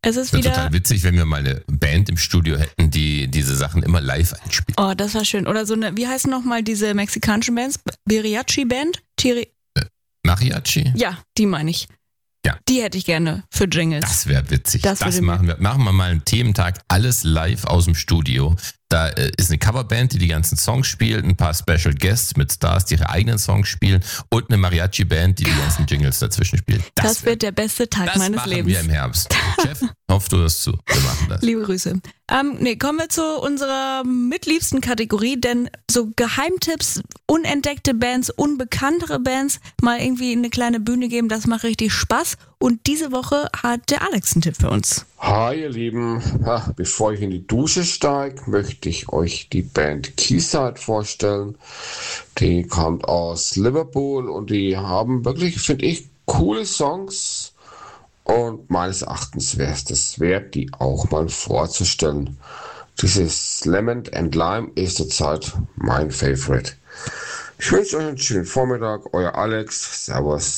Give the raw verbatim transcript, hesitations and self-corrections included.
Es ist Wäre wieder. total witzig, wenn wir mal eine Band im Studio hätten, die diese Sachen immer live einspielt. Oh, das war schön. Oder so eine, wie heißen nochmal diese mexikanischen Bands? Beriachi-Band? Tiri- Mariachi? ja, die meine ich. Ja. Die hätte ich gerne für Jingles. Das wäre witzig. Das Das, würde mir- machen wir. Machen wir mal einen Thementag, alles live aus dem Studio. Da äh, ist eine Coverband, die die ganzen Songs spielt, ein paar Special Guests mit Stars, die ihre eigenen Songs spielen und eine Mariachi-Band, die die ganzen Jingles dazwischen spielt. Das, wär- wird der beste Tag das meines machen Lebens. wir im Herbst. Chef, hoffst du das zu. Wir machen das. Liebe Grüße. Ähm, nee, kommen wir zu unserer mitliebsten Kategorie, denn so Geheimtipps, unentdeckte Bands, unbekanntere Bands, mal irgendwie eine kleine Bühne geben, das macht richtig Spaß. Und diese Woche hat der Alex einen Tipp für uns. Hi ihr Lieben, ja, bevor ich in die Dusche steige, möchte ich euch die Band Quayside vorstellen. Die kommt aus Liverpool und die haben wirklich, finde ich, coole Songs und meines Erachtens wäre es das wert, die auch mal vorzustellen. Dieses Lemon and Lime ist zurzeit mein Favorite. Ich wünsche euch einen schönen Vormittag, euer Alex, Servus.